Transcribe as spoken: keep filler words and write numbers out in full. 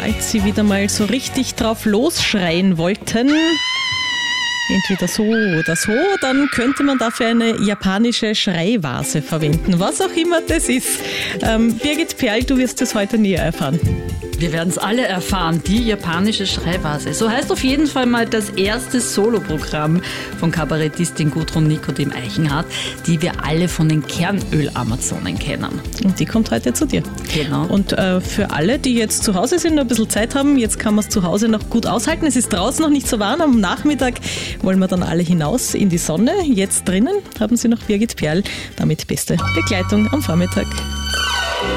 Falls Sie wieder mal so richtig drauf losschreien wollten, entweder so oder so, dann könnte man dafür eine japanische Schreivase verwenden. Was auch immer das ist. Ähm, Birgit Perl, du wirst es heute näher erfahren. Wir werden es alle erfahren, die japanische Schreivase. So heißt auf jeden Fall mal das erste Soloprogramm von Kabarettistin Gudrun Nikodem Eichenhardt, die wir alle von den Kernöl-Amazonen kennen. Und die kommt heute zu dir. Genau. Und äh, für alle, die jetzt zu Hause sind, noch ein bisschen Zeit haben, jetzt kann man es zu Hause noch gut aushalten. Es ist draußen noch nicht so warm. Am Nachmittag wollen wir dann alle hinaus in die Sonne. Jetzt drinnen haben Sie noch Birgit Perl, damit beste Begleitung am Vormittag.